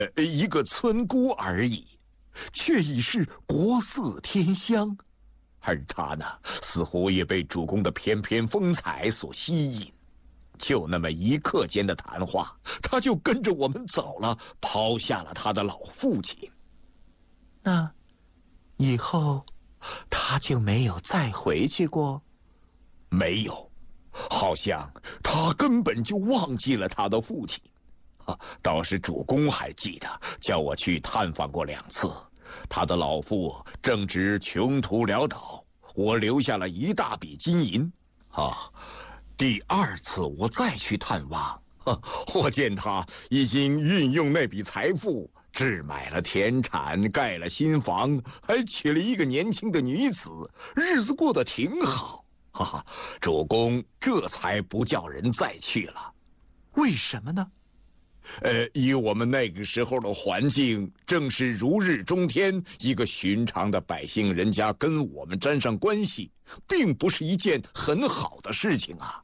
一个村姑而已，却已是国色天香。而他呢，似乎也被主公的翩翩风采所吸引。就那么一刻间的谈话，他就跟着我们走了，抛下了他的老父亲。 那以后他就没有再回去过？ 没有，好像他根本就忘记了他的父亲。倒是主公还记得，叫我去探访过2次。他的老父正值穷途潦倒，我留下了一大笔金银。第2次我再去探望，我见他已经运用那笔财富置买了田产，盖了新房，还娶了一个年轻的女子，日子过得挺好。主公这才不叫人再去了。 为什么呢？ 以我们那个时候的环境，正是如日中天，一个寻常的百姓人家跟我们沾上关系，并不是一件很好的事情啊。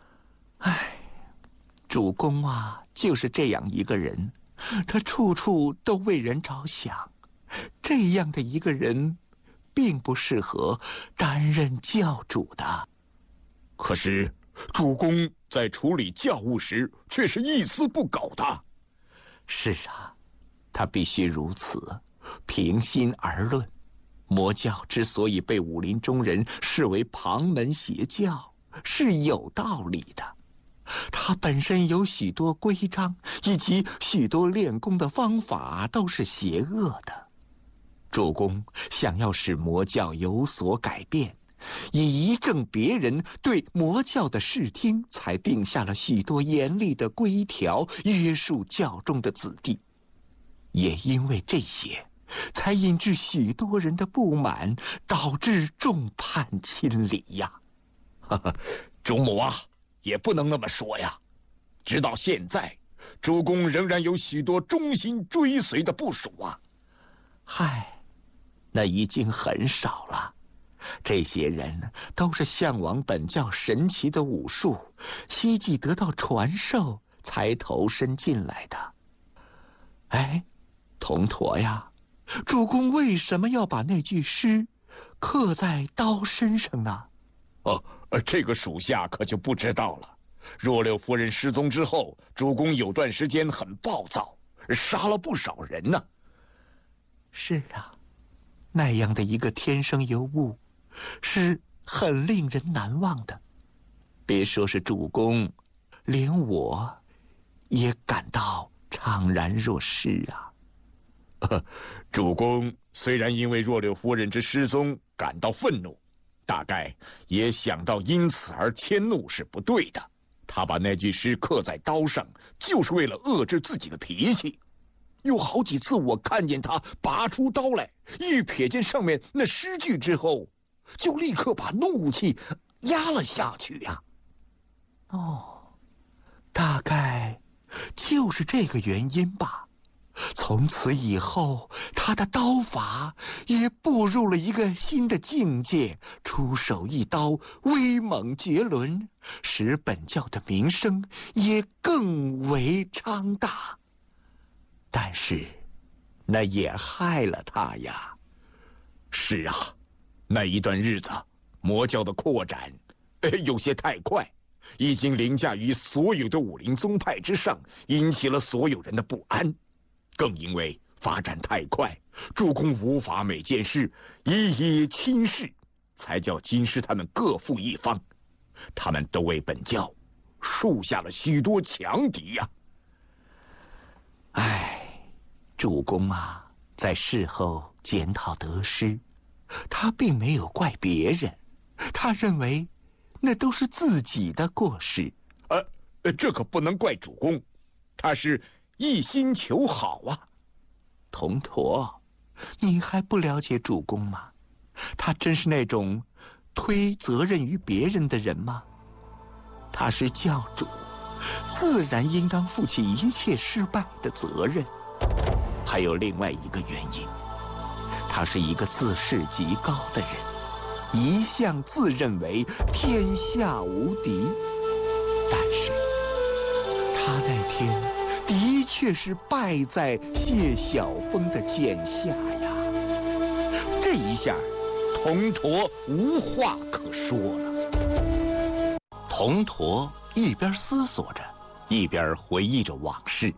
主公啊，就是这样一个人，他处处都为人着想。这样的一个人，并不适合担任教主的。 可是主公在处理教务时却是一丝不苟的。 是啊，他必须如此。平心而论，魔教之所以被武林中人视为旁门邪教，是有道理的。它本身有许多规章，以及许多练功的方法都是邪恶的。主公想要使魔教有所改变，以仪正别人对魔教的视听，才定下了许多严厉的规条，约束教中的子弟。也因为这些，才引致许多人的不满，导致众叛亲离呀。 主母啊，也不能那么说呀。直到现在，主公仍然有许多忠心追随的部属啊。 那已经很少了。这些人都是向往本教神奇的武术，希冀得到传授，才投身进来的。铜驼呀，主公为什么要把那句诗刻在刀身上呢？ 这个属下可就不知道了。若六夫人失踪之后，主公有段时间很暴躁，杀了不少人呢。 是啊，那样的一个天生尤物，是很令人难忘的。别说是主公，连我也感到怅然若失啊。 主公虽然因为若柳夫人之失踪感到愤怒，大概也想到因此而迁怒是不对的。他把那句诗刻在刀上，就是为了遏制自己的脾气。有好几次我看见他拔出刀来，一瞥见上面那诗句之后，就立刻把怒气压了下去呀。 大概就是这个原因吧。从此以后，他的刀法也步入了一个新的境界，出手一刀威猛绝伦，使本教的名声也更为昌大。但是那也害了他呀。 是啊，那一段日子魔教的扩展有些太快，已经凌驾于所有的武林宗派之上，引起了所有人的不安。更因为发展太快，主公无法每件事一一亲试，才叫金师他们各负一方。他们都为本教树下了许多强敌呀。 主公啊，在事后检讨得失，他并没有怪别人，他认为那都是自己的过失。 这可不能怪主公，他是一心求好啊。 铜驼，你还不了解主公吗？他真是那种推责任于别人的人吗？他是教主，自然应当负起一切失败的责任。还有另外一个原因，他是一个自视极高的人，一向自认为天下无敌。但是他那天的确是败在谢晓峰的剑下呀。这一下，铜驼无话可说了。铜驼一边思索着，一边回忆着往事。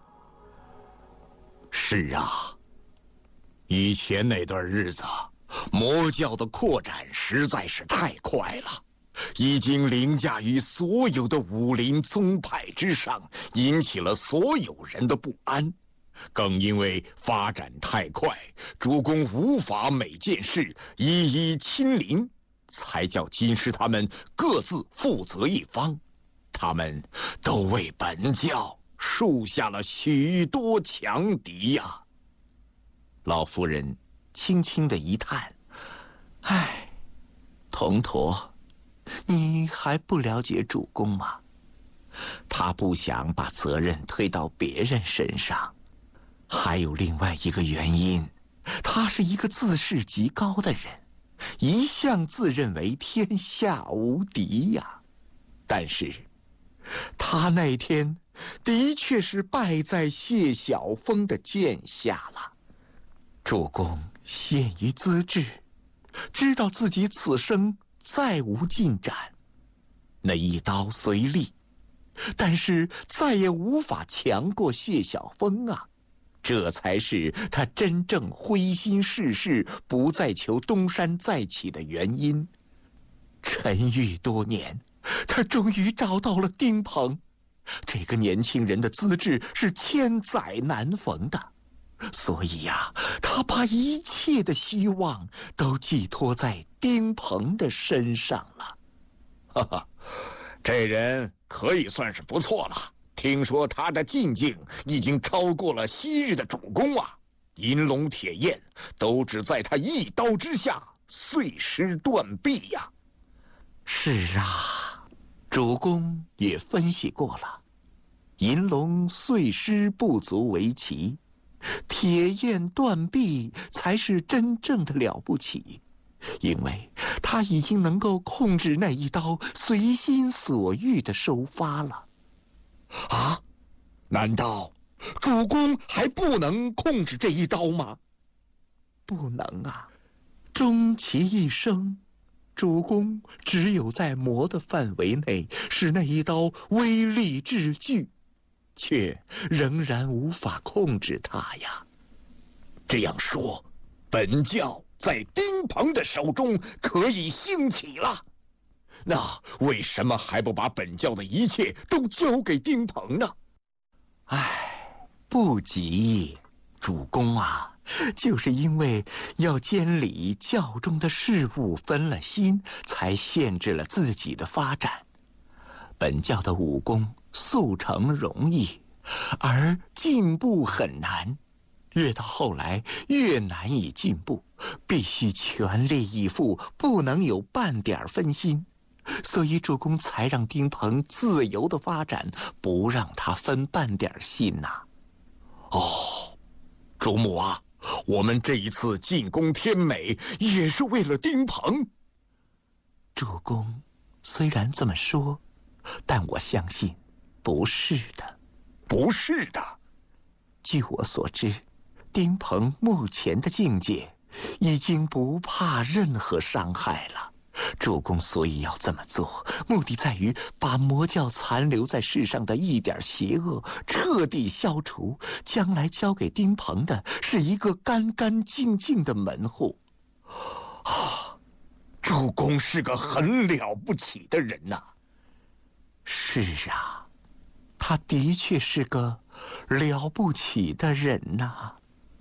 是啊，以前那段日子，魔教的扩展实在是太快了，已经凌驾于所有的武林宗派之上，引起了所有人的不安。更因为发展太快，主公无法每件事一一亲临，才叫金师他们各自负责一方。他们都为本教树下了许多强敌呀。老夫人轻轻的一叹：“唉，铜驼，你还不了解主公吗？他不想把责任推到别人身上。还有另外一个原因，他是一个自视极高的人，一向自认为天下无敌呀。但是，他那天的确是败在谢晓峰的剑下了。主公限于资质，知道自己此生再无进展，那一刀虽利，但是再也无法强过谢晓峰啊。这才是他真正灰心事事，不再求东山再起的原因。沉郁多年，他终于找到了丁鹏。这个年轻人的资质是千载难逢的，所以呀，他把一切的希望都寄托在丁鹏的身上了。 哈哈，这人可以算是不错了。听说他的进境已经超过了昔日的主公啊！银龙铁焰都只在他一刀之下碎尸断臂呀！ 是啊，主公也分析过了，银龙碎尸不足为奇，铁焰断臂才是真正的了不起，因为他已经能够控制那一刀随心所欲的收发了。 啊？难道主公还不能控制这一刀吗？ 不能啊，终其一生，主公只有在魔的范围内使那一刀威力至巨，却仍然无法控制它呀。 这样说，本教在丁鹏的手中可以兴起了。那为什么还不把本教的一切都交给丁鹏呢？ 唉，不急，主公啊，就是因为要监理教中的事务分了心，才限制了自己的发展。本教的武功速成容易，而进步很难，越到后来越难以进步，必须全力以赴，不能有半点分心。所以主公才让丁鹏自由的发展，不让他分半点心呐。 哦，主母啊，我们这一次进攻天美也是为了丁鹏。 主公虽然这么说，但我相信不是的。 不是的。 据我所知，丁鹏目前的境界已经不怕任何伤害了。主公所以要这么做，目的在于把魔教残留在世上的一点邪恶彻底消除，将来交给丁鹏的是一个干干净净的门户。 啊，主公是个很了不起的人呐。 是啊，他的确是个了不起的人呐。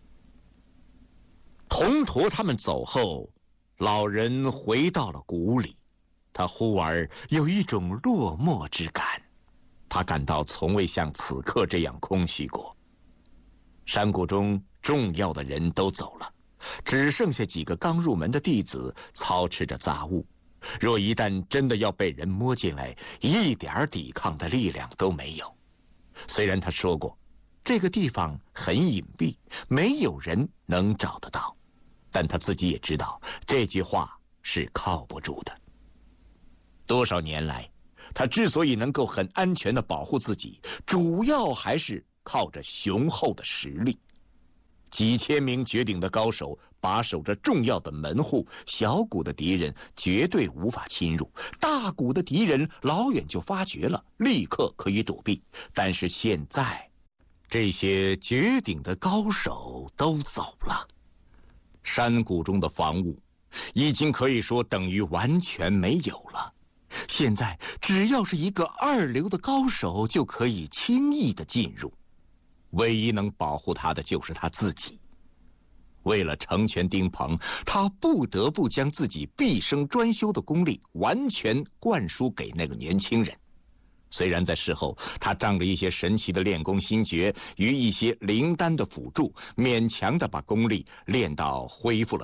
铜驼他们走后，老人回到了谷里，他忽而有一种落寞之感，他感到从未像此刻这样空虚过。山谷中重要的人都走了，只剩下几个刚入门的弟子操持着杂物，若一旦真的要被人摸进来，一点抵抗的力量都没有。虽然他说过，这个地方很隐蔽，没有人能找得到，但他自己也知道这句话是靠不住的。多少年来，他之所以能够很安全地保护自己，主要还是靠着雄厚的实力。几千名绝顶的高手把守着重要的门户，小股的敌人绝对无法侵入，大股的敌人老远就发觉了，立刻可以躲避。但是现在，这些绝顶的高手都走了，山谷中的防务已经可以说等于完全没有了。现在只要是一个二流的高手就可以轻易地进入，唯一能保护他的就是他自己。为了成全丁鹏，他不得不将自己毕生专修的功力完全灌输给那个年轻人。虽然在事后他仗着一些神奇的练功心诀与一些灵丹的辅助，勉强地把功力练到恢复了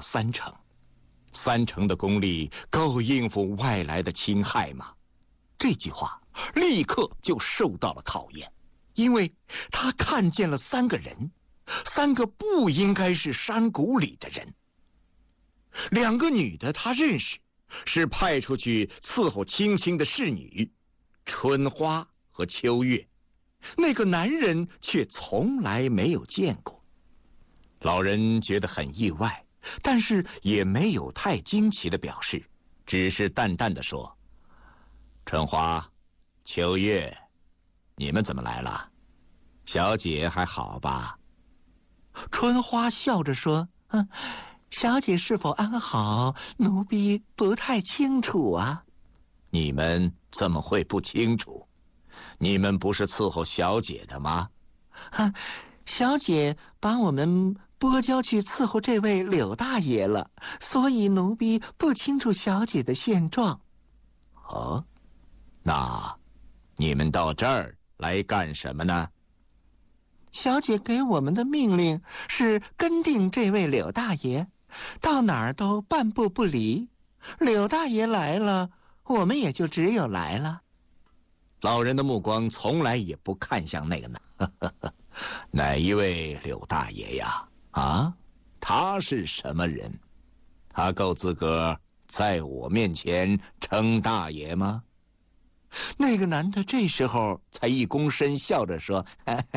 30%。30%的功力够应付外来的侵害吗？这句话立刻就受到了考验，因为他看见了3个人，3个不应该是山谷里的人。2个女的他认识，是派出去伺候青青的侍女春花和秋月，那个男人却从来没有见过。老人觉得很意外，但是也没有太惊奇的表示，只是淡淡的说：“春花、秋月，你们怎么来了？小姐还好吧？”春花笑着说：“小姐是否安好，奴婢不太清楚啊。”“你们怎么会不清楚？你们不是伺候小姐的吗？”“小姐把我们拨交去伺候这位柳大爷了，所以奴婢不清楚小姐的现状。”“哦，那你们到这儿来干什么呢？”“小姐给我们的命令是跟定这位柳大爷，到哪儿都半步不离。柳大爷来了，我们也就只有来了。”老人的目光从来也不看向那个男。哪一位柳大爷呀？啊，他是什么人？他够资格在我面前称大爷吗？那个男的这时候才一躬身，笑着说：“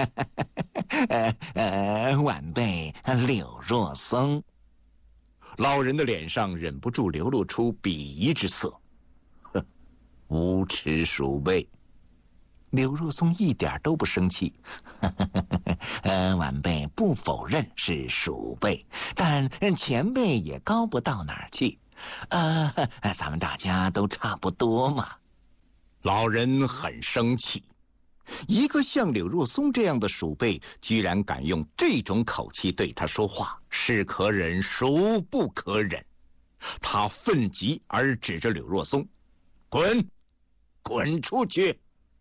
晚辈柳若松。”老人的脸上忍不住流露出鄙夷之色。“无耻鼠辈！”柳若松一点都不生气。晚辈不否认是鼠辈，但前辈也高不到哪儿去。咱们大家都差不多嘛。老人很生气，一个像柳若松这样的鼠辈，居然敢用这种口气对他说话，是可忍孰不可忍。他愤极而指着柳若松：“滚，滚出去！”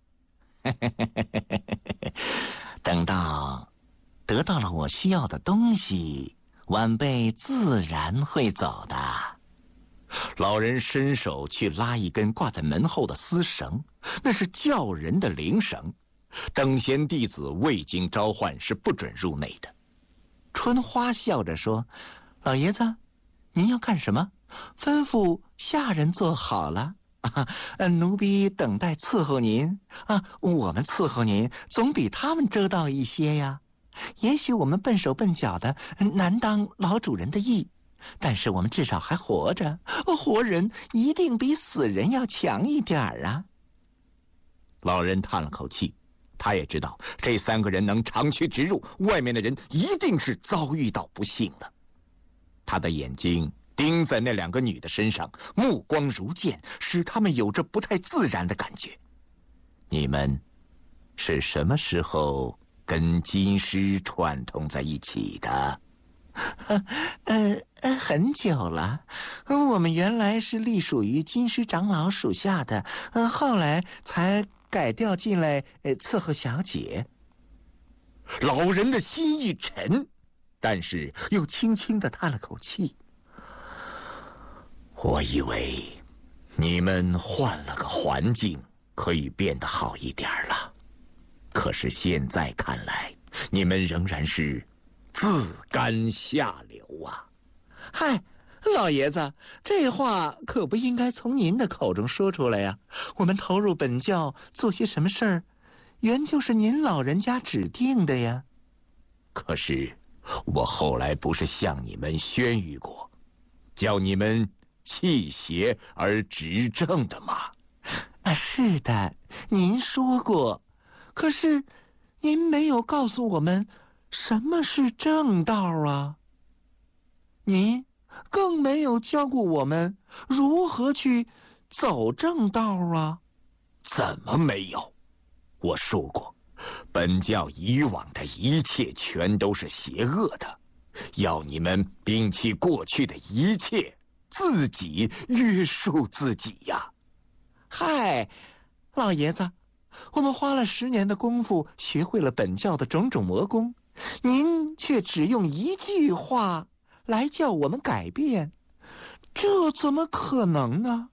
等到得到了我需要的东西，晚辈自然会走的。老人伸手去拉一根挂在门后的丝绳，那是叫人的铃绳，等闲弟子未经召唤是不准入内的。春花笑着说：“老爷子，您要干什么？吩咐下人做好了。奴婢等待伺候您啊，我们伺候您总比他们周到一些呀。也许我们笨手笨脚的，难当老主人的意，但是我们至少还活着，活人一定比死人要强一点啊。”老人叹了口气，他也知道这3个人能长驱直入，外面的人一定是遭遇到不幸了。他的眼睛盯在那2个女的身上，目光如剑，使他们有着不太自然的感觉。“你们是什么时候跟金师串通在一起的？”“很久了。我们原来是隶属于金师长老属下的，后来才改调进来伺候小姐。”老人的心一沉，但是又轻轻地叹了口气。“我以为你们换了个环境可以变得好一点了，可是现在看来，你们仍然是自甘下流啊！”“嗨，老爷子，这话可不应该从您的口中说出来呀。我们投入本教做些什么事儿， 原就是您老人家指定的呀。 可是我后来不是向你们宣谕过，叫你们弃邪而执正的吗？ 是的，您说过，可是您没有告诉我们什么是正道啊。您更没有教过我们如何去走正道啊。 怎么没有？我说过，本教以往的一切全都是邪恶的，要你们摒弃过去的一切，自己约束自己呀。 嗨，老爷子，我们花了10年的功夫学会了本教的种种魔功，您却只用一句话来叫我们改变，这怎么可能呢？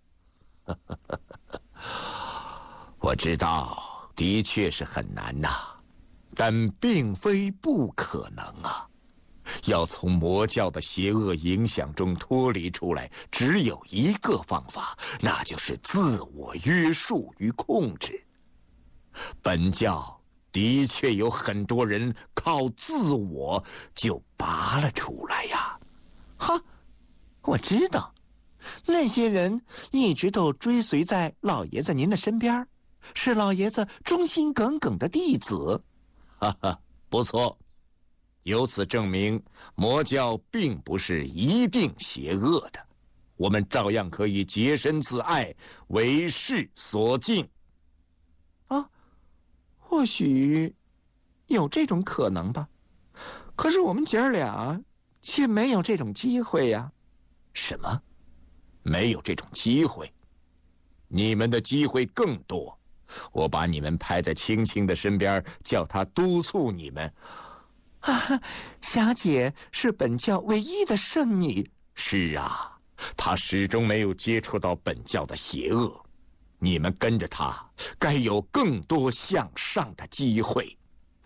我知道，的确是很难呐，但并非不可能啊。要从魔教的邪恶影响中脱离出来，只有一个方法，那就是自我约束与控制。本教的确有很多人靠自我就拔了出来呀。 哈，我知道，那些人一直都追随在老爷子您的身边，是老爷子忠心耿耿的弟子。 哈哈，不错。由此证明，魔教并不是一定邪恶的，我们照样可以洁身自爱，为世所敬。 啊，或许有这种可能吧，可是我们姐儿俩却没有这种机会呀。 什么？没有这种机会？你们的机会更多。我把你们派在青青的身边，叫他督促你们。 霞姐是本教唯一的圣女。 是啊，她始终没有接触到本教的邪恶。你们跟着她，该有更多向上的机会。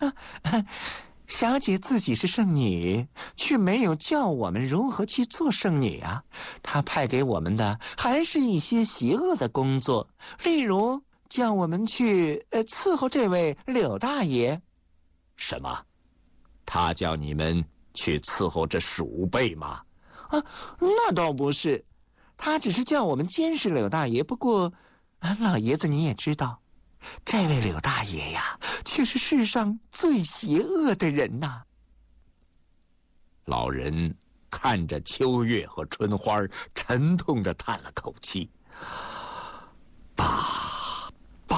霞姐自己是圣女，却没有教我们如何去做圣女啊。她派给我们的还是一些邪恶的工作，例如叫我们去伺候这位柳大爷。 什么？他叫你们去伺候这鼠辈吗？ 那倒不是，他只是叫我们监视柳大爷。不过，老爷子你也知道，这位柳大爷呀，却是世上最邪恶的人呐。 老人看着秋月和春花，沉痛地叹了口气：“爸，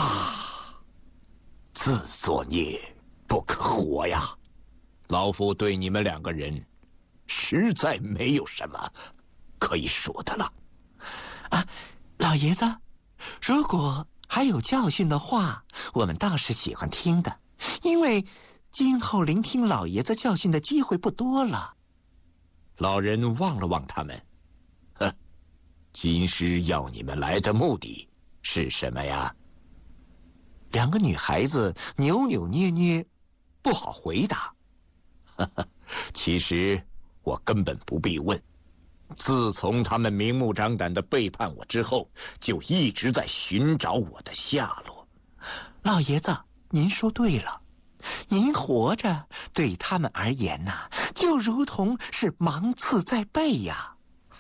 自作孽不可活呀！老夫对你们2个人，实在没有什么可以说的了。” 老爷子，如果还有教训的话，我们倒是喜欢听的，因为今后聆听老爷子教训的机会不多了。 老人望了望他们，今师要你们来的目的是什么呀 ？2个女孩子扭扭捏捏， 不好回答。其实我根本不必问，自从他们明目张胆地背叛我之后，就一直在寻找我的下落。 老爷子，您说对了，您活着对他们而言呐，就如同是芒刺在背呀。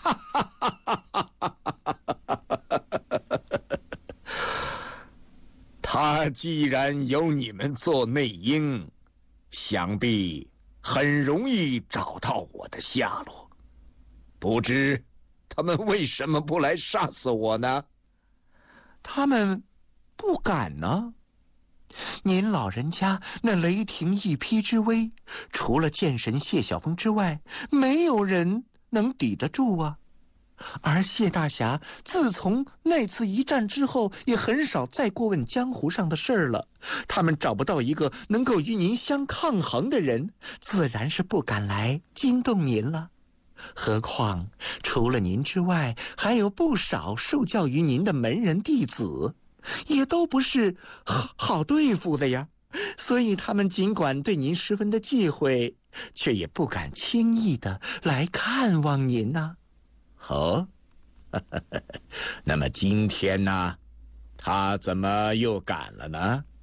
他既然有你们做内应，想必很容易找到我的下落。不知他们为什么不来杀死我呢？ 他们不敢呢。您老人家那雷霆一劈之威，除了剑神谢晓峰之外，没有人能抵得住啊。而谢大侠自从那次一战之后，也很少再过问江湖上的事儿了。他们找不到一个能够与您相抗衡的人，自然是不敢来惊动您了。何况除了您之外，还有不少受教于您的门人弟子，也都不是好对付的呀。所以他们尽管对您十分的忌讳，却也不敢轻易的来看望您呐。 哦，那么今天呢，他怎么又敢了呢？